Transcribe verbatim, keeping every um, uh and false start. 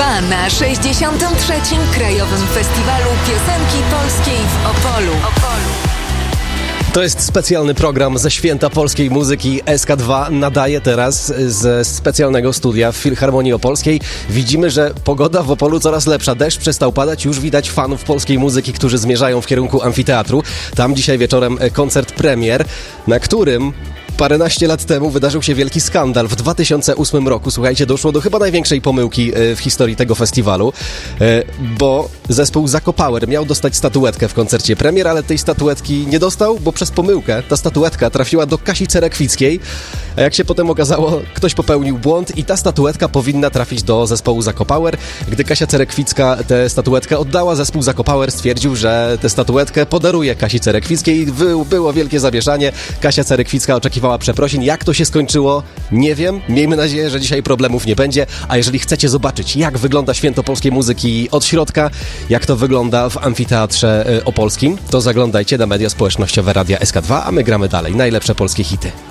dwa na sześćdziesiątym trzecim Krajowym Festiwalu Piosenki Polskiej w Opolu. To jest specjalny program ze Święta Polskiej Muzyki. S K dwa nadaje teraz ze specjalnego studia w Filharmonii Opolskiej. Widzimy, że pogoda w Opolu coraz lepsza. Deszcz przestał padać. Już widać fanów polskiej muzyki, którzy zmierzają w kierunku amfiteatru. Tam dzisiaj wieczorem koncert premier, na którym paręnaście lat temu wydarzył się wielki skandal. W dwa tysiące ósmym roku, słuchajcie, doszło do chyba największej pomyłki w historii tego festiwalu, bo zespół Zakopower miał dostać statuetkę w koncercie premier, ale tej statuetki nie dostał, bo przez pomyłkę ta statuetka trafiła do Kasi Cerekwickiej, a jak się potem okazało, ktoś popełnił błąd i ta statuetka powinna trafić do zespołu Zakopower. Gdy Kasia Cerekwicka tę statuetkę oddała, zespół Zakopower stwierdził, że tę statuetkę podaruje Kasi Cerekwickiej. Było wielkie zamieszanie. Kasia Cerekwicka oczekiwała przeprosin. Jak to się skończyło? Nie wiem. Miejmy nadzieję, że dzisiaj problemów nie będzie. A jeżeli chcecie zobaczyć, jak wygląda Święto Polskiej Muzyki od środka, jak to wygląda w Amfiteatrze Opolskim, to zaglądajcie na media społecznościowe Radia S K dwa, a my gramy dalej. Najlepsze polskie hity.